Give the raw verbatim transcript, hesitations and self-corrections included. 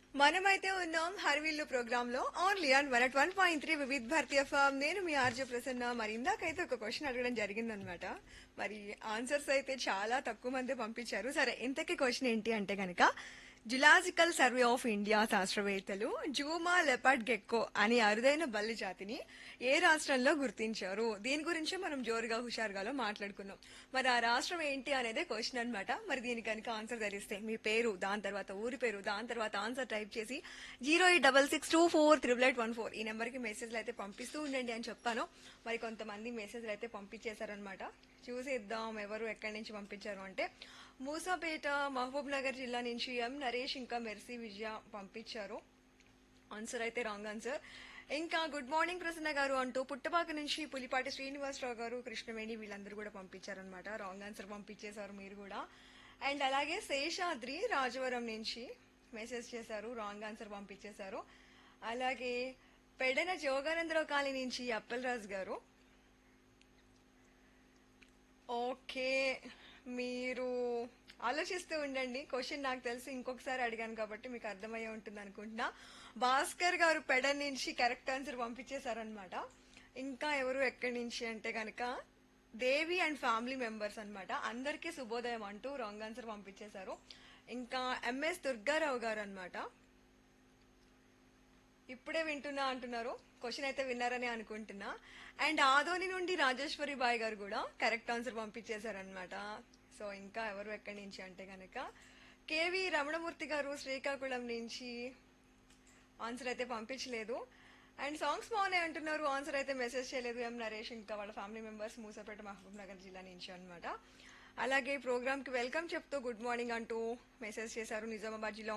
మనమైతే ఉన్నాం హర్విల్లు ప్రోగ్రామ్ లో only on one at one point three Vividh Bharatiya form. నేను మీ ఆర్జే ప్రసన్న. మరి ఇందాకైతే ఒక క్వశ్చన్ అడగడం జరిగిందనమాట. మరి ఆన్సర్స్ అయితే చాలా తక్కువ మంది పంపించారు. సరే, ఇంతకీ క్వశ్చన్ ఏంటి అంటే గనక, జులాజికల్ సర్వే ఆఫ్ ఇండియా శాస్త్రవేత్తలు జూమా లెపర్డ్ గెక్కో అనే అరుదైన బల్లి జాతిని ఏ రాష్ట్రంలో గుర్తించారు? దీని గురించి మనం జోరుగా హుషారుగాలో మాట్లాడుకున్నాం. మరి ఆ రాష్ట్రం ఏంటి అనేదే క్వశ్చన్ అన్నమాట. మరి దీనికి కనుక ఆన్సర్ ధరిస్తే మీ పేరు, దాని తర్వాత ఊరి పేరు, దాని తర్వాత ఆన్సర్ టైప్ చేసి zero eight double six two four triple eight one four ఈ నెంబర్ కి మెసేజ్లు అయితే పంపిస్తూ ఉండండి అని చెప్పాను. మరి కొంతమంది మెసేజ్లు అయితే పంపించేశారనమాట. చూసేద్దాం ఎవరు ఎక్కడి నుంచి పంపించారు అంటే, మూసాపేట మహబూబ్ నగర్ జిల్లా నుంచి ఎం నరేష్ ఇంకా మెర్సీ విజయ పంపించారు. ఆన్సర్ అయితే రాంగ్ ఆన్సర్. ఇంకా గుడ్ మార్నింగ్ ప్రసన్న గారు అంటూ పుట్టపాక నుంచి పులిపాటి శ్రీనివాసరావు గారు, కృష్ణవేణి వీళ్ళందరూ కూడా పంపించారనమాట. రాంగ్ ఆన్సర్ పంపించేశారు మీరు కూడా. అండ్ అలాగే శేషాద్రి రాజవరం నుంచి మెసేజ్ చేశారు, రాంగ్ ఆన్సర్ పంపించేశారు. అలాగే పెడన జోగానందరావు కాలనీ నుంచి అప్పలరాజు గారు. ఓకే, మీరు ఆలోచిస్తూ ఉండండి. క్వశ్చన్ నాకు తెలిసి ఇంకొకసారి అడిగాను కాబట్టి మీకు అర్థమయ్యే ఉంటుంది అనుకుంటున్నా. భాస్కర్ గారు పెడ నుంచి కరెక్ట్ ఆన్సర్ పంపించేశారనమాట. ఇంకా ఎవరు ఎక్కడి నుంచి అంటే కనుక దేవి అండ్ ఫ్యామిలీ మెంబర్స్ అన్నమాట. అందరికీ శుభోదయం అంటూ రాంగ్ ఆన్సర్ పంపించేశారు. ఇంకా ఎంఎస్ దుర్గారావు గారు అన్నమాట. ఇప్పుడే వింటున్నా అంటున్నారు. క్వశ్చన్ అయితే విన్నారని అనుకుంటున్నా. అండ్ ఆదోని నుండి రాజేశ్వరి బాయ్ గారు కూడా కరెక్ట్ ఆన్సర్ పంపించేశారనమాట. సో ఇంకా ఎవరు ఎక్కడి నుంచి అంటే గనక కేవి రమణమూర్తి గారు శ్రీకాకుళం నుంచి ఆన్సర్ అయితే పంపించలేదు. అండ్ సాంగ్స్ బాగున్నాయి అంటున్నారు. ఆన్సర్ అయితే మెసేజ్ చేయలేదు. ఎం నరేష్ ఇంకా వాళ్ళ ఫ్యామిలీ మెంబర్స్ మూసాపేట మహబూబ్ నగర్ జిల్లా నుంచి అనమాట. అలాగే ప్రోగ్రామ్ కి వెల్కమ్ చెప్తూ గుడ్ మార్నింగ్ అంటూ మెసేజ్ చేశారు. నిజామాబాద్ జిల్లా